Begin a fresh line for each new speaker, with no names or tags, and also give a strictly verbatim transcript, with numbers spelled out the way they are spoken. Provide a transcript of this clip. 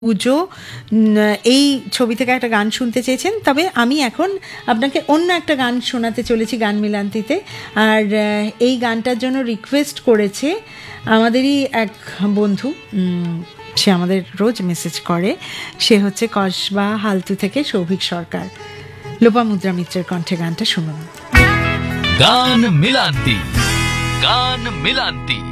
পুজো এই ছবি থেকে একটা গান শুনতে চেয়েছেন, তবে আমি এখন আপনাকে অন্য একটা গান শোনাতে চলেছি গান মিলান্তিতে। আর এই গানটার জন্য রিকোয়েস্ট করেছে আমাদেরই এক বন্ধু, সে আমাদের রোজ মেসেজ করে, সে হচ্ছে কসবা হালতু থেকে সৌভিক সরকার। লোপামুদ্রা মিত্রের কণ্ঠে গানটা শুনুন।
গান মিলান্তি, গান মিলান্তি।